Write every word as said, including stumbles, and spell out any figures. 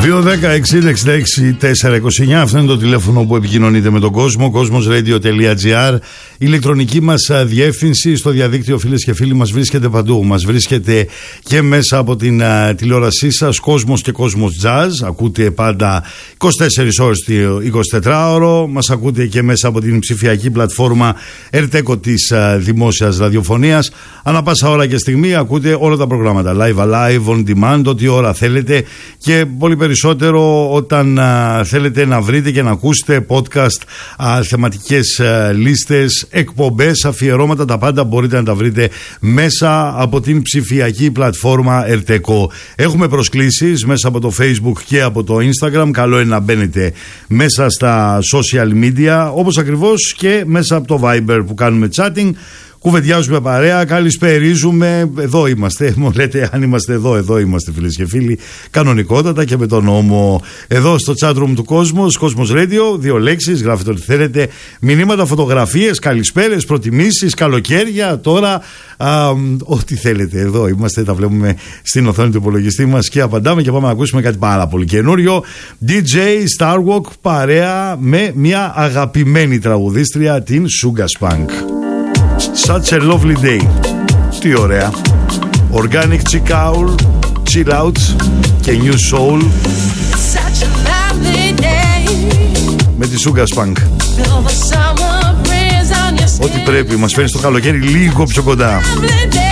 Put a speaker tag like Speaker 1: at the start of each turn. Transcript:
Speaker 1: δύο δέκα εξήντα εξήντα έξι τετρακόσια είκοσι εννιά. Αυτό είναι το τηλέφωνο που επικοινωνείτε με τον κόσμο. Cosmosradio.gr. Η ηλεκτρονική μας διεύθυνση στο διαδίκτυο, φίλες και φίλοι, μας βρίσκεται παντού. Μας βρίσκεται και μέσα από την uh, τηλεόρασή σας, Cosmos και Cosmos Jazz. Ακούτε πάντα είκοσι τέσσερις ώρες το εικοσιτετράωρο. Μας ακούτε και μέσα από την ψηφιακή πλατφόρμα Ερτέκο της uh, δημόσιας ραδιοφωνίας. Ανά πάσα ώρα και στιγμή ακούτε όλα τα προγράμματα. Live, alive, on demand, ό,τι ώρα θέλετε. Και πολύ περισσότερο όταν α, θέλετε να βρείτε και να ακούσετε podcast, α, θεματικές α, λίστες, εκπομπές, αφιερώματα, τα πάντα μπορείτε να τα βρείτε μέσα από την ψηφιακή πλατφόρμα Ερτέκο. Έχουμε προσκλήσεις μέσα από το Facebook και από το Instagram. Καλό είναι να μπαίνετε μέσα στα social media, όπως ακριβώς και μέσα από το Viber που κάνουμε chatting. Κουβεντιάζουμε παρέα, καλησπερίζουμε. Εδώ είμαστε. Μου λέτε αν είμαστε εδώ, εδώ είμαστε, φίλες και φίλοι. Κανονικότατα και με τον νόμο. Εδώ στο chatroom του Cosmos, Cosmos Radio, δύο λέξεις, γράφετε ό,τι θέλετε. Μηνύματα, φωτογραφίες, καλησπέρες, προτιμήσεις, καλοκαίρια. Τώρα, α, ό,τι θέλετε. Εδώ είμαστε, τα βλέπουμε στην οθόνη του υπολογιστή μας και απαντάμε και πάμε να ακούσουμε κάτι πάρα πολύ καινούριο. ντι τζέι Starwalk παρέα με μια αγαπημένη τραγουδίστρια, την Sugar Spunk. Such a lovely day. Τι ωραία. Organic chick owl, chill out και new soul. Such a lovely day. Με τη Sugar Spunk. Ό,τι πρέπει μας φέρνει στο καλοκαίρι λίγο πιο κοντά.